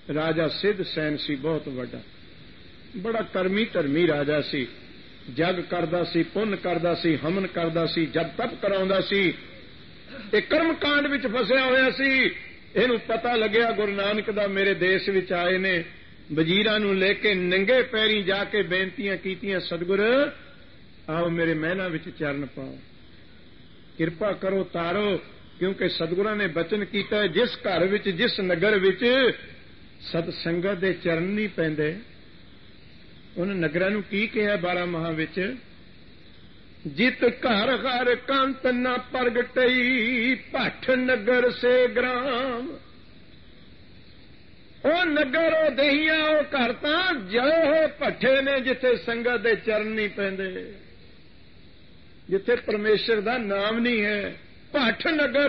راجا سدھ سین سی بہت وڈا، بڑا کرمی دھرمی راجا سی، جگ کردا سی، پن کردا سی، ہمن کردا سی، جب تپ کراوندا سی، یہ کرم کانڈ وچ فسیا ہوا سی۔ یہ پتا لگیا گرو نانک دا میرے دیس وچ آئے نے، وزیراں نوں لے کے ننگے پیریں جا کے بےنتیاں کیتیاں، سدگور آؤ میرے محلاں وچ چرن پاؤ، کرپا کرو تارو، کیونکہ سدگراں نے بچن کیتا ہے جس گھر وچ جس نگر وچ ست سنگت دے چرن نہیں پیندے، انہاں نگراں نوں کی کہیا 12 ماہ وچ، جت گھر گھر کانت نہ پرگٹئی پٹھ نگر سے گرام۔ او نگر او دہیاں او گھر تاں جڑے ہوئے پٹھے نے جتھے سنگت دے چرن نہیں پیندے، جتھے پرمیشر دا نام نہیں ہے، پٹھ نگر۔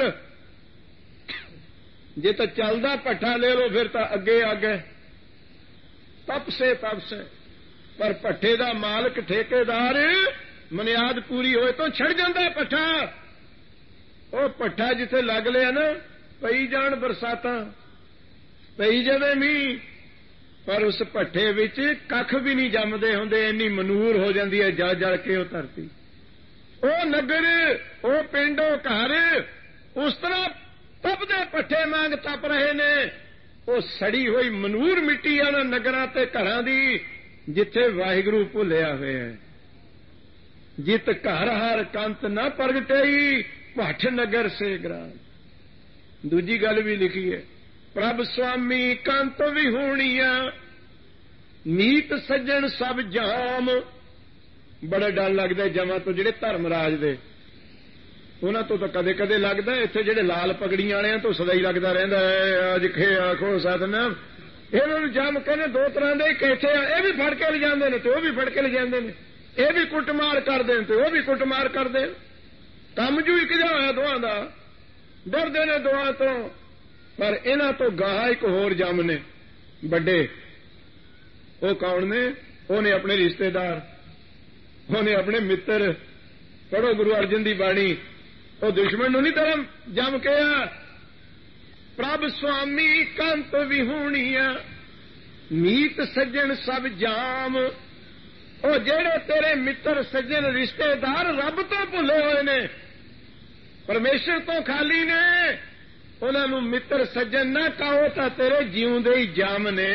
جے تو چلدا پٹھا لے لو پھر تو اگے آگے تپ سے تپ سے، پر پٹھے دا مالک ٹھیکیدار منیاد پوری ہوئے تو چھڑ جاندہ پٹھا۔ وہ پٹھا جتھے لگ لیا نا، پئی جان برساتاں، پئی جائے میਂਹ، پر اس پٹھے وچ کھ بھی نہیں جمدے ہوندے، اینی منور ہو جاندی ہے جل جل کے وہ دھرتی۔ او نگر، او پنڈ، او گھر اس طرح تپدے پٹھے مانگ تپ رہے نے۔ وہ سڑی ہوئی منور مٹی ہے نگراں تے گھراں دی جتھے واحگرو بھلیا ہوئے ہے۔ جت گھر ہر کنت نہ پرگٹئی پٹھ نگر سے گرام۔ دوجی گل بھی لکھی ہے، پرب سوامی کنت بھی ہونیا نیت سجن سب جام۔ بڑا ڈر لگتا ہے جمع تو جڑے دھرم راج دے انہاں تو کدے کدے لگتا ہے، اتنے جڑے لال پگڑیاں والے تو سدا ہی لگتا رہتا ہے اج کھے آخو ستنام۔ یہ جم کہنے دو طرح کے کیسے یہ بھی فڑ کے لے جاندے نے تو وہ بھی فڑ کے لے جاندے نے، یہ بھی کٹ مار کر دین تو وہ بھی کٹ مار کر دین، کم جو ایک جا ہوا دواں دا، ڈردے نے دواں تو۔ پر انہاں تو گاہ ایک ہور جم نے بڑے، وہ کون نے؟ وہ نے اپنے رشتے دار، وہ نے اپنے متر۔ پڑھو گرو ارجن دی بانی، وہ دشمن نو نہیں دھرم جم کے پرب سوامی کنت بھی ہونیا نیت سجن سب جام۔ وہ جڑے تیرے متر سجن رشتے دار رب تو بھلے ہوئے نے، پرمیشر تو خالی نے، انہاں نوں متر سجن نہ کہو تا تیرے جیوندے ہی جام نے۔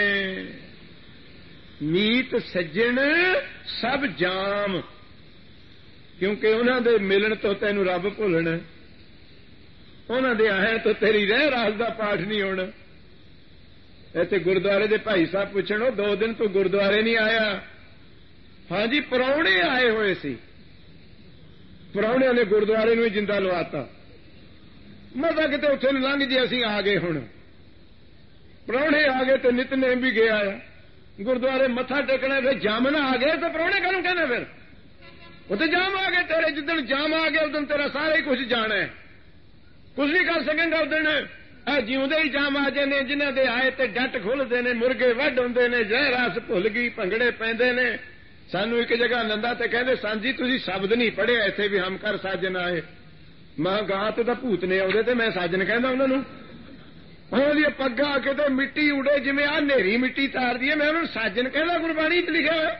نیت سجن سب جام، کیونکہ انہاں دے ملن تو تینوں رب بھولنا، انہاں دے آئے تو تیری رہ راز دا پاٹھ نہیں ہونا۔ ایتھے گردوارے دے بھائی صاحب پوچھن 2 دن تو گردوارے نہیں آیا۔ ہاں جی، پراؤنے آئے ہوئے سی، پراؤنیاں نے گردوارے نوں ہی جندہ لواتا، مزہ کتے اتنے لنگ جی اسی آ گئے، ہوں پراؤنے آ گئے تو نت نیم بھی گیا آیا، گردوارے متھا ٹیکنا، پھر جام نہ آ گئے تو پراؤنے کہوں کہنا، پھر وہ تو جام آ گئے تیرے، جدن جام آ گیا ادن تیرا سارا ہی کچھ جانا ہے، کچھ نہیں کر سکیں گا ادن۔ جیوندے ہی جام آ جانے، جنہ دے آئے تے ڈٹ کھلتے ہیں، مرغے وڈ ہوندے نے، جہ راس بھل گئی، بھنگڑے پیندے نے۔ سانو ایک جگہ لندا تے کہندے سن جی تسی شبد نہیں پڑھے ایتھے بھی ہم کر ساجن آئے، میں گاہ تے تاں بھوت نے آؤندے تے میں ساجن کہندا انہاں نوں، انہاں دی پگاں آ کے تے مٹی اڑے جویں آ نیری مٹی تار دی ہے، میں انہاں نوں ساجن کہندا، گربانی وچ لکھیا ہے۔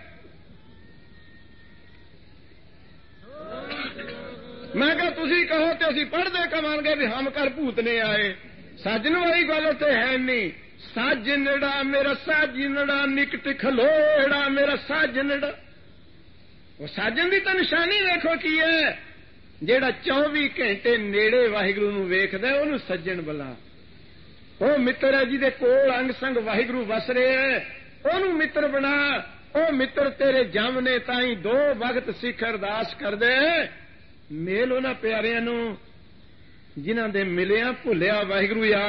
میں کہا تسی کہو تے اسی پڑھ دے کمان گے بھی ہم کر بھوت نے آئے، ساجن والی گل تے ہے نہیں۔ ساجنڑا میرا ساجنڑا نکٹ کھلوڑا میرا ساجنڑا، وہ ساجن دی تو نشانی دیکھو کی ہے، جیڑا 24 گھنٹے نیڑے واحگرو نوں ویکھدا ہے انہوں سجن بلا۔ وہ متر ہے جی کول انگ سنگ واحگرو وس رہے ہیں، انہوں متر بنا۔ وہ متر تیرے جم نے تائیں 2 وقت سکھ ارداس کر دے، میل انہاں پیاریاں نوں جنہاں دے ملیا بھلیا واحگرو یاد